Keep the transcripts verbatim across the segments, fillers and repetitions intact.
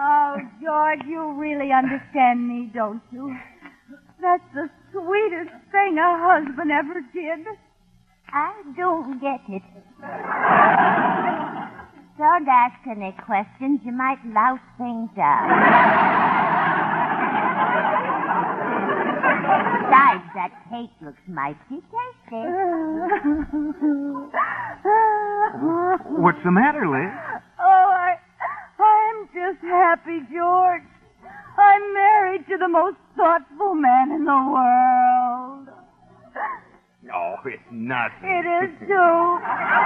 Oh, George, you really understand me, don't you? That's the sweetest thing a husband ever did. I don't get it. Don't ask any questions. You might louse things up. Besides, that cake looks mighty tasty. What's the matter, Liz? Oh, I, I'm just happy, George. I'm married to the most thoughtful man in the world. Oh, it's nothing. It is, too.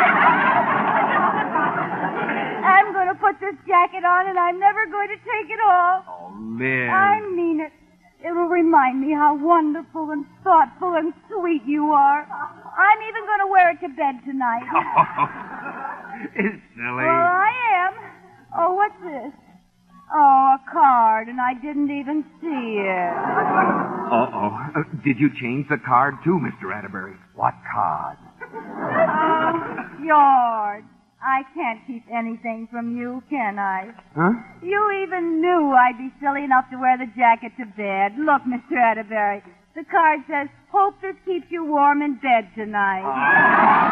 I'm going to put this jacket on, and I'm never going to take it off. Oh, Liz. I mean it. It'll remind me how wonderful and thoughtful and sweet you are. I'm even going to wear it to bed tonight. Oh, it's silly. Well, I am. Oh, what's this? Oh, a card, and I didn't even see it. Uh-oh. Uh, did you change the card, too, Mister Atterbury? What card? Oh, George, I can't keep anything from you, can I? Huh? You even knew I'd be silly enough to wear the jacket to bed. Look, Mister Atterbury, the card says, hope this keeps you warm in bed tonight.